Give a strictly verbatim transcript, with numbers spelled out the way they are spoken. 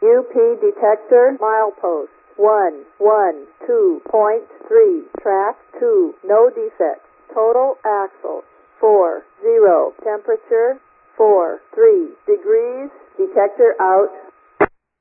U P detector, milepost one one two point three, track two, no defects. Total axle four zero, temperature four three degrees, detector out.